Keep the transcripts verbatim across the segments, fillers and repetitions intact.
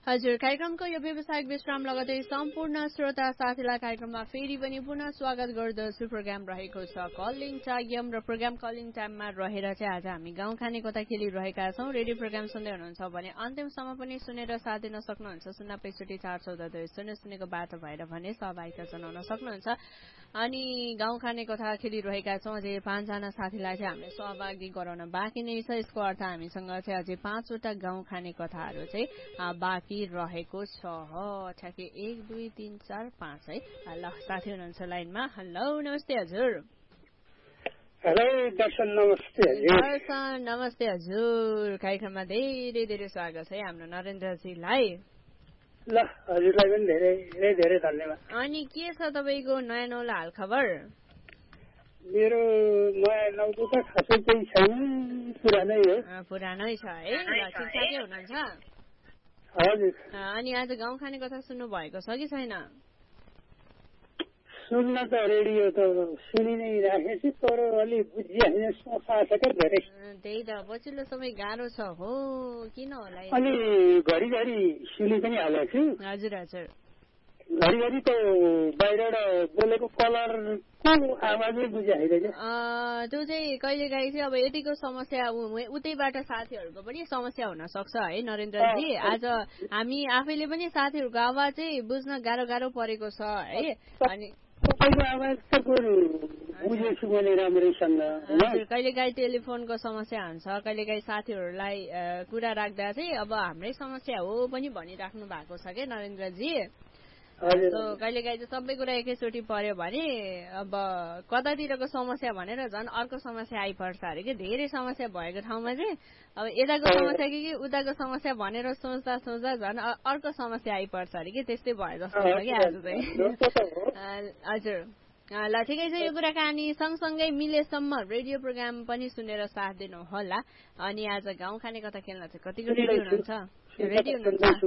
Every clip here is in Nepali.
हजुर कार्यक्रमको यो व्यावसायिक विश्राम लगतै सम्पूर्ण श्रोता साथीलाई कार्यक्रममा फेरि पनि पुनः स्वागत गर्दछु। प्रोग्राम रहेको छ कलिङ टाइम र प्रोग्राम कलिङ टाइममा रहेर चाहिँ आज हामी गाउँ खाने कथा खेलिरहेका छौँ। रेडियो प्रोग्राम सुन्दै हुनुहुन्छ भने अन्तिमसम्म पनि सुनेर साथ दिन सक्नुहुन्छ। शून्य पैँसठी चार चौध दुई शून्य शून्यको बाटो भएर भने सहभागिता जनाउन सक्नुहुन्छ। अनि गाउँ खाने कथा खेलिरहेका छौँ। अझै पाँचजना साथीलाई चाहिँ हामीले सहभागी गराउन बाँकी नै छ। यसको अर्थ हामीसँग चाहिँ अझै पाँचवटा गाउँ खाने कथाहरू चाहिँ बाँकी रहेको छ। ठ्याक्कै एक दुई तिन चार पाँच है। ल साथी हुनुहुन्छ लाइनमा। हेलो नमस्ते हजुर। हेलो दर्शन नमस्ते हजुर। दर्शन नमस्ते हजुर। कार्यक्रममा धेरै धेरै स्वागत छ है हाम्रो नरेन्द्रजीलाई। ल हजुरलाई पनि धेरै धेरै धेरै धन्यवाद। अनि के छ तपाईँको नयाँ नौला हाल खबर? मेरो नयाँ नौलो त खासै केही छैन, पुरानै हो। पुरानै छ है। ठिकठाकै हुनुहुन्छ? हजुर। अनि आज गाउँ खाने कथा सुन्नु भएको छ कि छैन? सुन्न त रेडियो त सुनि नै राखेछु, तर अलि बुझिहाल्ने सोच आएको छ क्या धेरै। त्यही त पछिल्लो समय गाह्रो छ हो, किन होला? अलि घरिघरि सुनि पनि हालेको छु। हजुर हजुर। घरिघरि त बाहिरबाट बोलेको कलरको आवाजै बुझिहाल्दैन। त्यो चाहिँ कहिलेकाहीँ चाहिँ अब यतिको समस्या उतैबाट साथीहरूको पनि समस्या हुन सक्छ है नरेन्द्रजी। आज हामी आफैले पनि साथीहरूको आवाज चाहिँ बुझ्न गाह्रो गाह्रो परेको छ है। अनि तपाईँको आवाज त बुझेछु मैले राम्रैसँग। हजुर, कहिलेकाहीँ टेलिफोनको समस्या हुन्छ, कहिलेकाहीँ साथीहरूलाई कुरा राख्दा चाहिँ अब हाम्रै समस्या हो पनि भनिराख्नु भएको छ क्या नरेन्द्रजी। कहिलेकाहीँ चाहिँ सबै कुरा एकैचोटि पर्यो भने अब कतातिरको समस्या भनेर झन् अर्को समस्या आइपर्छ अरे कि। धेरै समस्या भएको ठाउँमा चाहिँ अब यताको समस्या कि कि उताको समस्या भनेर सोच्दा सोच्दा झन् अर्को समस्या आइपर्छ अरे कि। त्यस्तै भयो जस्तो छ कि आज चाहिँ। हजुर ल ठिकै छ। यो कुराकानी सँगसँगै मिलेसम्म रेडियो प्रोग्राम पनि सुनेर साथ दिनु होला। अनि आज गाउँ खाने कथा खेल्न चाहिँ कतिको रेडी हुनुहुन्छ? रेडी हुनुहुन्छ?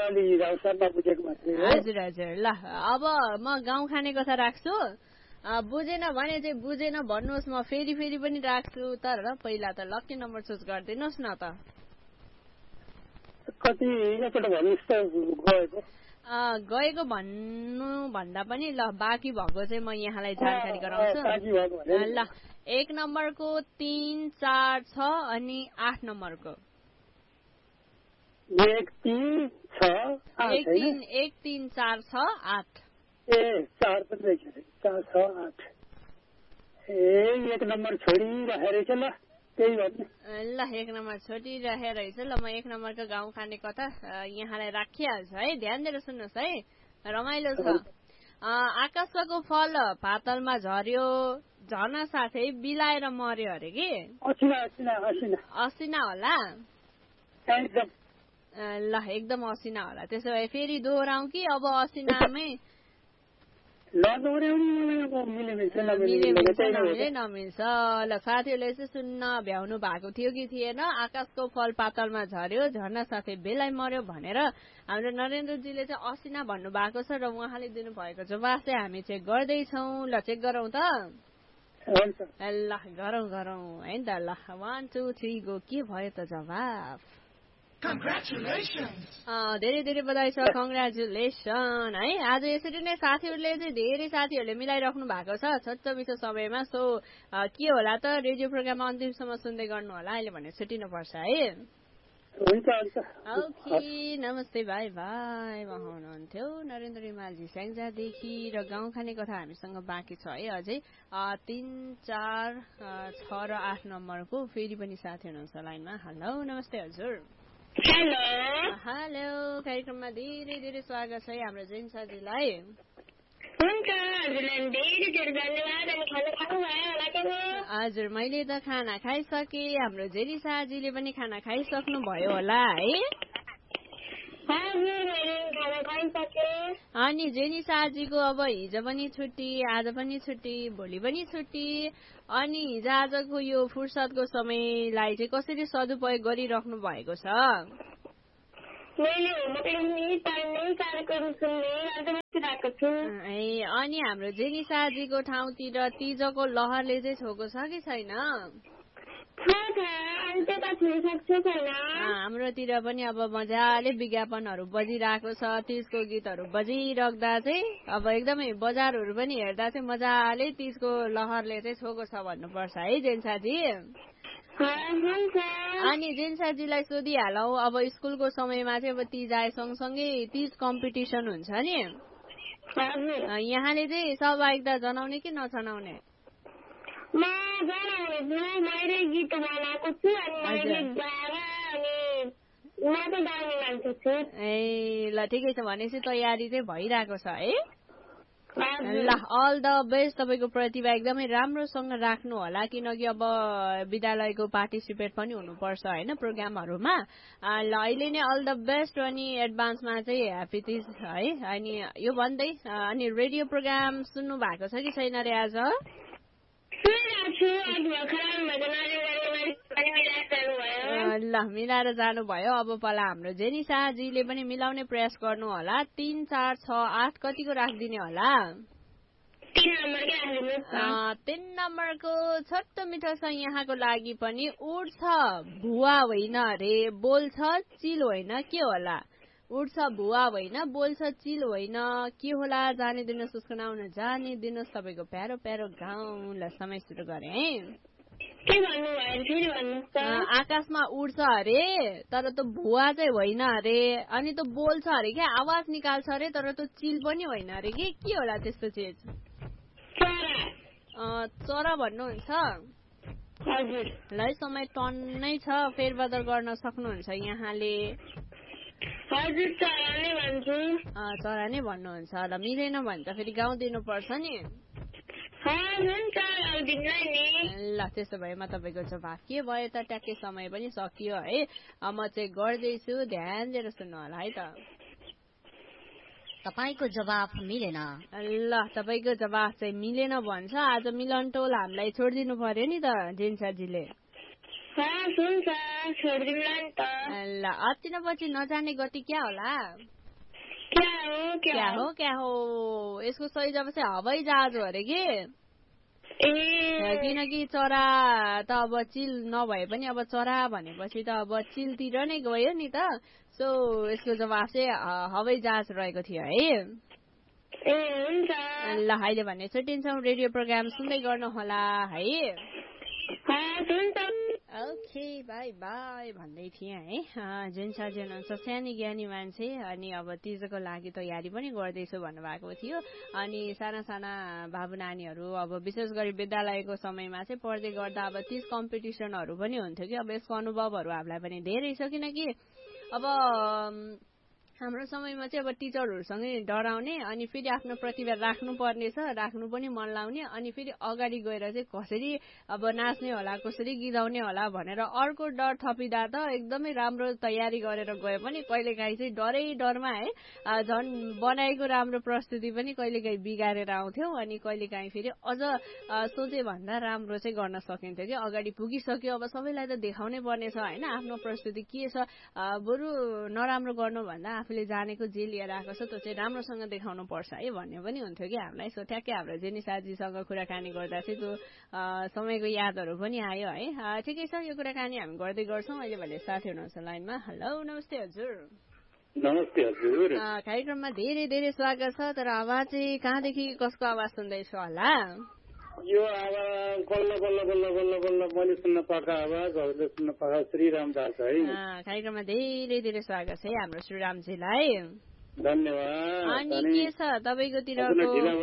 हजुर हजुर। ल अब म गाउँ खाने कथा राख्छु। बुझेन भने चाहिँ बुझेन भन्नुहोस्, म फेरि फेरि पनि राख्छु। तर पहिला त लक्की नम्बर चुज गरिदिनुहोस् न त। गएको भन्नु भन्दा पनि ल बाँकी भएको चाहिँ म यहाँलाई जानकारी गराउँछु। ल एक नम्बरको तीन चार छ अनि आठ नम्बरको एक तीन छ एक तीन एक तीन चार छ आठ। ए चार पनि चार छ आठ। ए एक नम्बर छोडिरहेको रहेछ। ल त्यही भन्नु। ल एक नम्बर छोडिरहेको रहेछ। ल म एक नम्बरको गाउँ खाने कथा यहाँलाई राखिहाल्छु है। ध्यान दिएर सुन्नुहोस् है, रमाइलो छ। आकाशको फल पातलमा झर्यो, झर्न साथै बिलाएर मर्यो अरे कि। असिना होला? ल एकदम असिना होला। त्यसो भए फेरि दोहोऱ्याउँ कि अब असिनामै नमिल्छ? ल साथीहरूले चाहिँ सुन्न भ्याउनु भएको थियो कि थिएन? आकाशको फल पातलमा झर्यो, झर्न साथै बेलाइ मर्यो भनेर हाम्रो नरेन्द्रजीले चाहिँ असिना भन्नु भएको छ र उहाँले दिनुभएको जवाफ चाहिँ हामी चेक गर्दैछौँ। ल चेक गरौँ त। ल गरौँ गरौँ है त। ल वान टू थ्री गो। के भयो त जवाफ? धेरै धेरै बधाई छ। कङ्ग्रेचुलेसन है। आज यसरी नै साथीहरूले चाहिँ धेरै साथीहरूले मिलाइराख्नु भएको छ छोटो मिठो समयमा। सो के होला त, रेडियो प्रोग्राम अन्तिमसम्म सुन्दै गर्नु होला। अहिले भने छुट्टिनुपर्छ है। ओके नमस्ते बाई बाई। उहाँ हुनुहुन्थ्यो नरेन्द्र रिमालजी स्याङ्जादेखि। र गाउँ खाने कथा हामीसँग बाँकी छ है अझै। तिन चार छ र आठ नम्बरको फेरि पनि साथी हुनुहुन्छ लाइनमा। हेलो नमस्ते हजुर। Hello hello. कार्यक्रममा धेरै धेरै स्वागत छ है हाम्रो जैन साथीलाई। हजुर मैले त खाना खाइसके। हाम्रो जेरी साजीले पनि खाना खाइसक्नु भयो होला है? अनि जेनी साजीको अब हिजो पनि छुट्टी, आज पनि छुट्टी, भोलि पनि छुट्टी। अनि हिजो आजको यो फुर्सदको समयलाई चाहिँ कसरी सदुपयोग गरिराख्नु भएको छ? ए अनि हाम्रो जेनी साजीको ठाउँतिर तिजको लहरले चाहिँ छोएको छ कि छैन? हाम्रोतिर पनि अब मजाले विज्ञापनहरू बजिरहेको छ, तीजको गीतहरू बजिराख्दा चाहिँ अब एकदमै बजारहरू पनि हेर्दा चाहिँ मजाले तीजको लहरले चाहिँ छोएको छ भन्नुपर्छ है जेन्साजी। अनि जेन्साजीलाई सोधिहालौँ, अब स्कुलको समयमा चाहिँ अब तीज आए सँगसँगै तीज कम्पिटिसन हुन्छ नि, यहाँले चाहिँ सहभागिता जनाउने कि नजनाउने? ए ल ठिकै छ, भनेपछि तयारी चाहिँ भइरहेको छ है। ल अल द बेस्ट, तपाईँको प्रतिभा एकदमै राम्रोसँग राख्नु होला, किनकि अब विद्यालयको पार्टिसिपेट पनि हुनुपर्छ होइन प्रोग्रामहरूमा। ल अहिले नै अल द बेस्ट अनि एडभान्समा चाहिँ ह्याप्पी तीज है। अनि यो भन्दै अनि रेडियो प्रोग्राम सुन्नु भएको छ कि छैन रे आज? ल मिलाएर जानुभयो। अब पहिला हाम्रो जेनिसाजीले पनि मिलाउने प्रयास गर्नु होला। तीन चार छ आठ कतिको राखिदिने होला? तीन नम्बरको छोटो मिठो छ यहाँको लागि पनि। उड्छ भुवा होइन रे, बोल्छ चिल होइन, के होला? उड्छ भुवा होइन, बोल्छ चिल होइन, के होला? जाने दिनुहोस् उसको नाउँ न जाने दिनुहोस्। तपाईँको प्यारो प्यारो गाउँलाई समय सुरु गरे है। आकाशमा उड्छ अरे तर त भुवा चाहिँ होइन अरे, अनि त बोल्छ अरे क्या, आवाज निकाल्छ अरे, तर त चिल पनि होइन अरे कि, के होला त्यस्तो चिज? चरा भन्नुहुन्छ? ल समय टन्नै छ, फेरबदल गर्न सक्नुहुन्छ यहाँले। चरा नै भन्नुहुन्छ। ल मिलेन भने त फेरि गाउँदिनु पर्छ नि। ल त्यसो भए म तपाईँको जवाफ के भयो त? ट्याक्कै समय पनि सकियो है। म चाहिँ गर्दैछु, ध्यान दिएर सुन्नु होला है त। तपाईँको जवाफ मिलेन। ल तपाईँको जवाफ चाहिँ मिलेन भन्छ। आज मिलन टोल हामीलाई छोडिदिनु पर्यो नि त जेन्साजीले। ल अति नपछि नजाने गति क्या होला? क्या हो क्या हो? यसको सही जवाब चाहिँ हवाई जहाज हो अरे कि, किनकि चरा त अब चिल नभए पनि अब चरा भनेपछि त अब चिलतिर नै गयो नि त। सो यसको जवाब चाहिँ हवाई जहाज रहेको थियो है। ल अहिले भने छुट्टिन्छौँ, रेडियो प्रोग्राम सुन्दै गर्नु होला है। ओके बाई बाई भन्दै थिएँ है। जेन्साजी हुनुहुन्छ सानो ज्ञानी मान्छे, अनि अब तीजको लागि तयारी पनि गर्दैछु भन्नुभएको थियो। अनि साना साना बाबु नानीहरू अब विशेष गरी विद्यालयको समयमा चाहिँ पढ्दै गर्दा अब तीज कम्पिटिसनहरू पनि हुन्थ्यो कि। अब यसको अनुभवहरू हामीलाई पनि धेरै छ, किनकि अब हाम्रो समयमा चाहिँ अब टिचरहरूसँगै डराउने, अनि फेरि आफ्नो प्रतिभा राख्नु पर्नेछ, राख्नु पनि मन लाउने, अनि फेरि अगाडि गएर चाहिँ कसरी अब नाच्ने होला, कसरी गीताउने होला भनेर अर्को डर थपिँदा त एकदमै राम्रो तयारी गरेर गए पनि कहिलेकाहीँ चाहिँ डरै डरमा है झन् बनाएको राम्रो प्रस्तुति पनि कहिलेकाहीँ बिगारेर आउँथ्यौँ। अनि कहिलेकाहीँ फेरि अझ सोचे भन्दा राम्रो चाहिँ गर्न सकिन्थ्यो कि। अगाडि पुगिसक्यो, अब सबैलाई त देखाउनै पर्नेछ होइन आफ्नो प्रस्तुति के छ। बरु नराम्रो गर्नुभन्दा आफूले जानेको जे लिएर आएको छ त्यो चाहिँ राम्रोसँग देखाउनु पर्छ है भन्ने पनि हुन्थ्यो कि हामीलाई। सो ठ्याक्कै हाम्रो जेनिसाजीसँग कुराकानी गर्दा चाहिँ त्यो समयको यादहरू पनि आयो है। ठिकै छ, यो कुराकानी हामी गर्दै गर्छौँ। अहिले भने साथी हुनुहुन्छ लाइनमा। हेलो नमस्ते हजुर। नमस्ते हजुर। कार्यक्रममा धेरै धेरै स्वागत छ, तर आवाज चाहिँ कहाँदेखि कसको आवाज सुन्दैछु होला? यो आवाज बल्ल बल्ल बल्ल बल्ल बल्ल मैले सुन्न पाएको आवाज हजुरले सुन्न पाएको श्रीराम दास है। कार्यक्रममा धेरै धेरै स्वागत छ है हाम्रो श्रीरामजीलाई। धन्यवाद। अनि के छ तपाईँकोतिरको?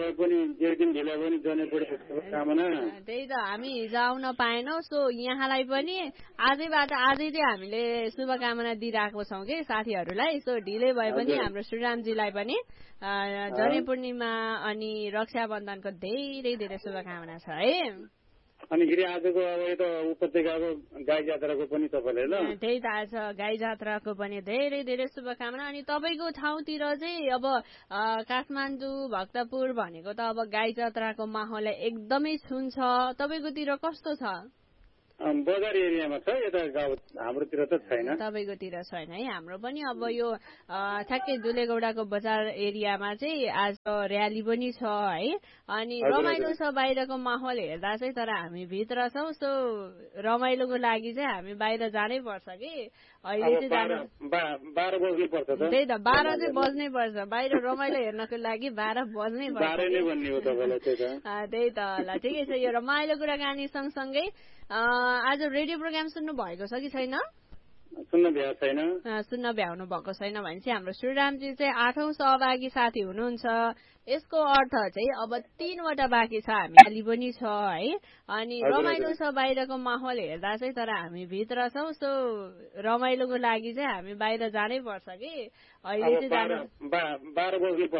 त्यही त हामी हिजो आउन पाएनौँ। सो यहाँलाई पनि आजैबाट आजै चाहिँ हामीले शुभकामना दिइरहेको छौँ कि साथीहरूलाई। सो ढिलै भए पनि हाम्रो श्रीरामजीलाई पनि जनै पूर्णिमा अनि रक्षाबन्धनको धेरै धेरै शुभकामना छ है। अनि फेरि आजको अब यो त उपत्यकाको गाई जात्राको पनि तपाईँले ल त्यही त आज गाई जात्राको पनि धेरै धेरै शुभकामना। अनि तपाईँको ठाउँतिर चाहिँ अब काठमाडौँ भक्तपुर भनेको त अब गाई जात्राको माहौल एकदमै छुन्छ, तपाईँकोतिर कस्तो छ? बजार एरियामा छ, यता गाउँ हाम्रोतिर त छैन। तपाईँकोतिर छैन है? हाम्रो पनि अब यो ठ्याक्कै दुलेगौडाको बजार एरियामा चाहिँ आज र्याली पनि छ है, अनि रमाइलो छ बाहिरको माहौल हेर्दा चाहिँ। तर हामी भित्र छौँ, सो रमाइलोको लागि चाहिँ हामी बाहिर जानै पर्छ कि अहिले चाहिँ जानु। बाह्र बज्नु पर्छ। त्यही त, बाह्र चाहिँ बज्नै पर्छ बाहिर रमाइलो हेर्नको लागि, बाह्र बज्नै पर्छ। त्यही त ल, ठिकै छ। यो रमाइलो कुराकानी सँगसँगै आज रेडियो प्रोग्राम सुन्नु भएको छ कि छैन? सुन्न भ्याएको छैन। सुन्न भ्याउनु भएको छैन भने चाहिँ हाम्रो श्रीरामजी चाहिँ आठौं सहभागी साथी हुनुहुन्छ। यसको अर्थ चाहिँ अब तीनवटा बाँकी छ, हामी खाली पनि छ है, अनि रमाइलो छ बाहिरको माहौल हेर्दा चाहिँ। तर हामी भित्र छौँ, सो रमाइलोको लागि चाहिँ हामी बाहिर जानै पर्छ कि अहिले चाहिँ जानु।